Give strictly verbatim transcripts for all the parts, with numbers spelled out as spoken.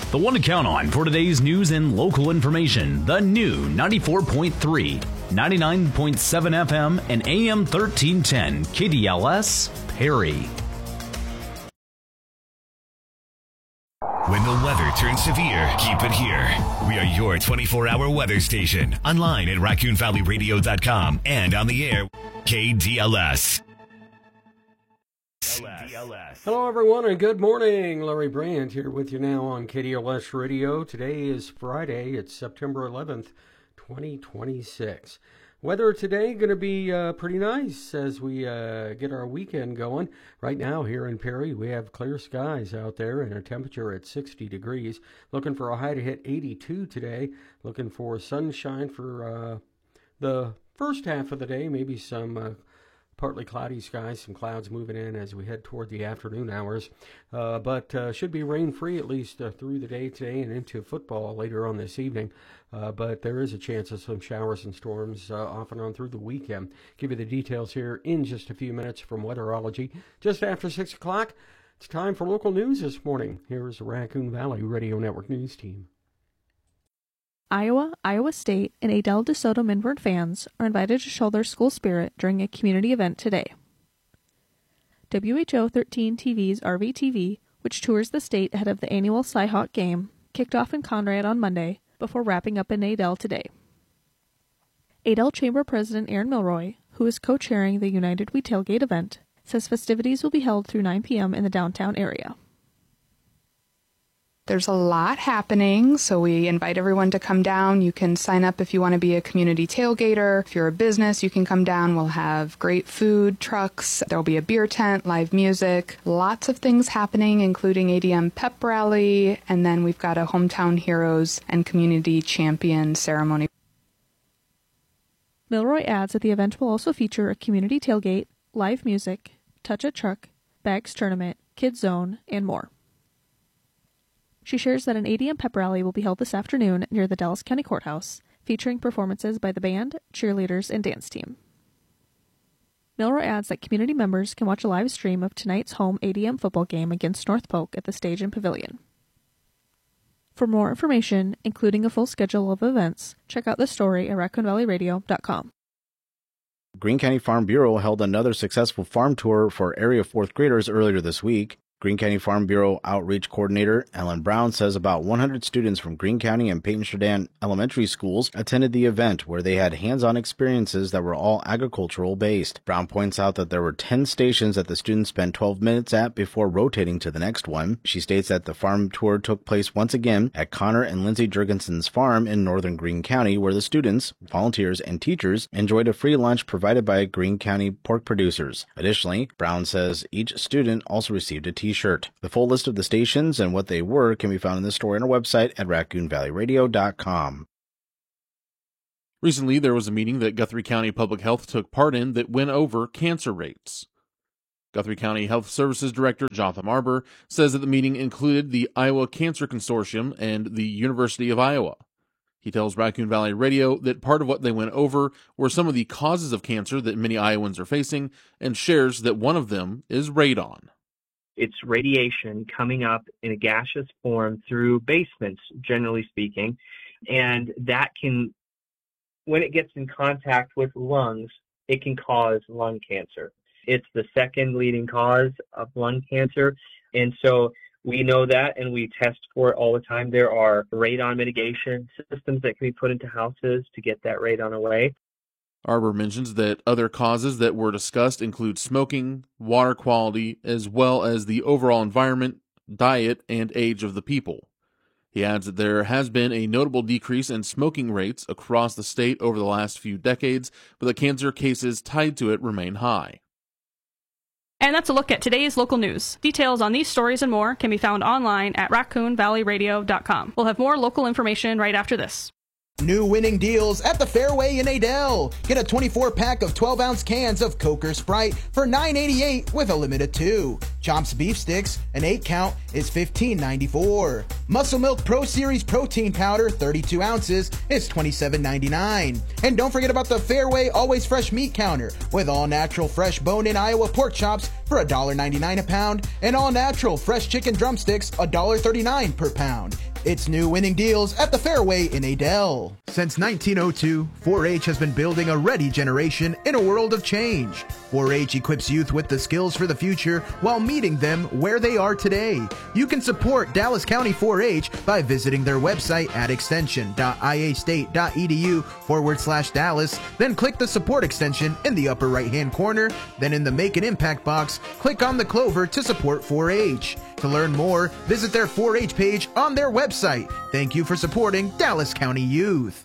the one to count on for today's news and local information. The new ninety-four point three, ninety-nine point seven F M, and A M thirteen ten K D L S, Perry. When the weather turns severe, keep it here. We are your twenty-four hour weather station. Online at raccoon valley radio dot com and on the air, K D L S. Hello, everyone, and good morning. Larry Brandt here with you now on K D L S Radio. Today is Friday. It's September eleventh, twenty twenty-six. Weather today going to be uh, pretty nice as we uh, get our weekend going. Right now here in Perry, we have clear skies out there and a temperature at sixty degrees. Looking for a high to hit eighty-two today. Looking for sunshine for uh, the first half of the day, maybe some uh, partly cloudy skies, some clouds moving in as we head toward the afternoon hours. Uh, but uh, should be rain-free at least uh, through the day today and into football later on this evening. Uh, but there is a chance of some showers and storms uh, off and on through the weekend. Give you the details here in just a few minutes from Weatherology. Just after six o'clock, it's time for local news this morning. Here is the Raccoon Valley Radio Network News Team. Iowa, Iowa State, and Adel DeSoto Minvard fans are invited to show their school spirit during a community event today. W H O thirteen T V's R V T V, which tours the state ahead of the annual Cyhawk game, kicked off in Conrad on Monday before wrapping up in Adel today. Adel Chamber President Aaron Milroy, who is co-chairing the United We Tailgate event, says festivities will be held through nine p.m. in the downtown area. There's a lot happening, so we invite everyone to come down. You can sign up if you want to be a community tailgater. If you're a business, you can come down. We'll have great food trucks. There'll be a beer tent, live music, lots of things happening, including A D M pep rally, and then we've got a Hometown Heroes and Community Champion ceremony. Milroy adds that the event will also feature a community tailgate, live music, touch a truck, bags tournament, kids zone, and more. She shares that an A D M pep rally will be held this afternoon near the Dallas County Courthouse, featuring performances by the band, cheerleaders, and dance team. Milroy adds that community members can watch a live stream of tonight's home A D M football game against North Polk at the Stage and Pavilion. For more information, including a full schedule of events, check out the story at raccoon valley radio dot com. Greene County Farm Bureau held another successful farm tour for area fourth graders earlier this week. Greene County Farm Bureau Outreach Coordinator Ellen Brown says about one hundred students from Greene County and Peyton-Chardin elementary schools attended the event, where they had hands-on experiences that were all agricultural-based. Brown points out that there were ten stations that the students spent twelve minutes at before rotating to the next one. She states that the farm tour took place once again at Connor and Lindsay Jurgensen's farm in northern Greene County, where the students, volunteers, and teachers enjoyed a free lunch provided by Greene County pork producers. Additionally, Brown says each student also received a t T-shirt. The full list of the stations and what they were can be found in the story on our website at raccoon valley radio dot com. Recently, there was a meeting that Guthrie County Public Health took part in that went over cancer rates. Guthrie County Health Services Director Jotham Arbor says that the meeting included the Iowa Cancer Consortium and the University of Iowa. He tells Raccoon Valley Radio that part of what they went over were some of the causes of cancer that many Iowans are facing, and shares that one of them is radon. It's radiation coming up in a gaseous form through basements, generally speaking, and that can, when it gets in contact with lungs, it can cause lung cancer. It's the second leading cause of lung cancer, and so we know that, and we test for it all the time. There are radon mitigation systems that can be put into houses to get that radon away. Arbor mentions that other causes that were discussed include smoking, water quality, as well as the overall environment, diet, and age of the people. He adds that there has been a notable decrease in smoking rates across the state over the last few decades, but the cancer cases tied to it remain high. And that's a look at today's local news. Details on these stories and more can be found online at raccoon valley radio dot com. We'll have more local information right after this. New winning deals at the Fairway in Adel. Get a twenty-four pack of twelve ounce cans of Coke or Sprite for nine eighty-eight with a limit of two. Chomp's beef sticks, an eight count, is fifteen ninety-four. Muscle Milk Pro Series protein powder, thirty-two ounces, is twenty-seven ninety-nine. And don't forget about the Fairway Always Fresh meat counter with all natural fresh bone-in Iowa pork chops for one dollar ninety-nine a pound and all natural fresh chicken drumsticks one dollar thirty-nine per pound. It's new winning deals at the Fairway in Adel. Since nineteen oh two, four H has been building a ready generation in a world of change. four H equips youth with the skills for the future while meeting them where they are today. You can support Dallas County four H by visiting their website at extension.iastate.edu forward slash Dallas, then click the support extension in the upper right-hand corner. Then in the Make an Impact box, click on the clover to support four H. To learn more, visit their four H page on their website. Thank you for supporting Dallas County Youth.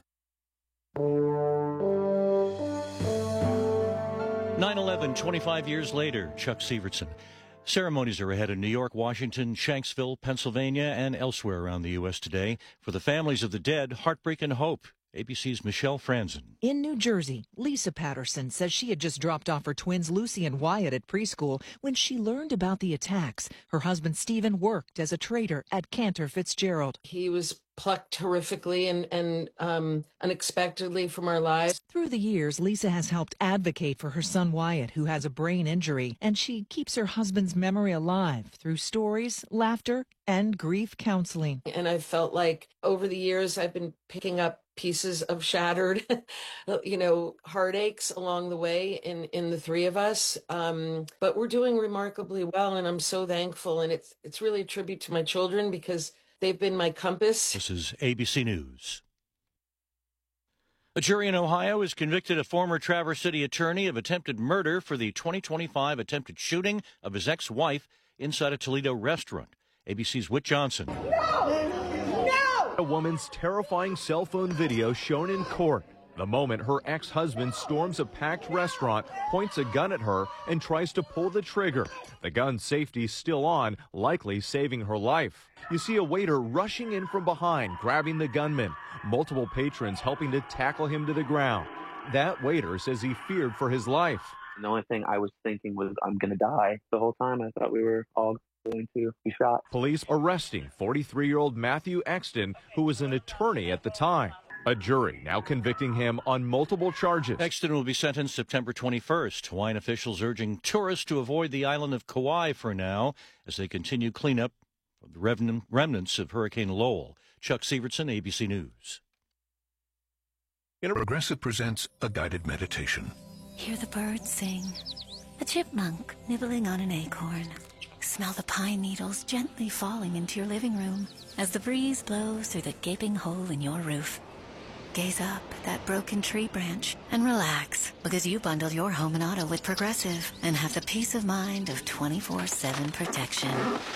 nine eleven, twenty-five years later, Chuck Severson. Ceremonies are ahead in New York, Washington, Shanksville, Pennsylvania, and elsewhere around the U S today. For the families of the dead, heartbreak and hope. A B C's Michelle Franzen. In New Jersey, Lisa Patterson says she had just dropped off her twins Lucy and Wyatt at preschool when she learned about the attacks. Her husband Stephen worked as a trader at Cantor Fitzgerald. He was plucked horrifically and, and um, unexpectedly from our lives. Through the years, Lisa has helped advocate for her son Wyatt, who has a brain injury, and she keeps her husband's memory alive through stories, laughter, and grief counseling. And I felt like over the years I've been picking up pieces of shattered, you know, heartaches along the way in, in the three of us. Um, but we're doing remarkably well, and I'm so thankful. And it's it's really a tribute to my children because they've been my compass. This is A B C News. A jury in Ohio has convicted a former Traverse City attorney of attempted murder for the twenty twenty-five attempted shooting of his ex-wife inside a Toledo restaurant. A B C's Whit Johnson. No! No! A woman's terrifying cell phone video shown in court. The moment her ex-husband storms a packed restaurant, points a gun at her, and tries to pull the trigger. The gun's safety still on, likely saving her life. You see a waiter rushing in from behind, grabbing the gunman. Multiple patrons helping to tackle him to the ground. That waiter says he feared for his life. The only thing I was thinking was, I'm going to die. The whole time I thought we were all going to be shot. Police arresting forty-three-year-old Matthew Exton, who was an attorney at the time. A jury now convicting him on multiple charges. Exton will be sentenced September twenty-first. Hawaiian officials urging tourists to avoid the island of Kauai for now as they continue cleanup of the remnants of Hurricane Lowell. Chuck Severson, A B C News. Progressive presents a guided meditation. Hear the birds sing, a chipmunk nibbling on an acorn. Smell the pine needles gently falling into your living room as the breeze blows through the gaping hole in your roof. Gaze up at that broken tree branch and relax because you bundle your home and auto with Progressive and have the peace of mind of twenty-four seven protection.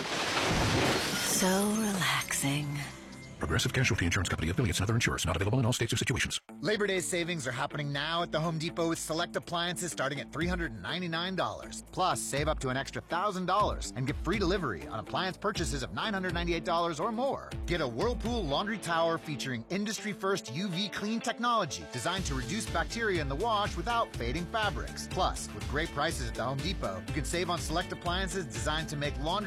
So relaxing. Progressive Casualty Insurance Company, affiliates, and other insurers. Not available in all states or situations. Labor Day savings are happening now at the Home Depot with select appliances starting at three hundred ninety-nine dollars. Plus, save up to an extra one thousand dollars and get free delivery on appliance purchases of nine hundred ninety-eight dollars or more. Get a Whirlpool laundry tower featuring industry-first U V clean technology designed to reduce bacteria in the wash without fading fabrics. Plus, with great prices at the Home Depot, you can save on select appliances designed to make laundry